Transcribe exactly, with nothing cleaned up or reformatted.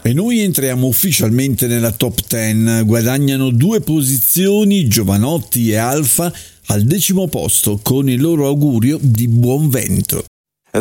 E noi entriamo ufficialmente nella top dieci, guadagnano due posizioni Giovanotti e Alfa al decimo posto con il loro augurio di buon vento.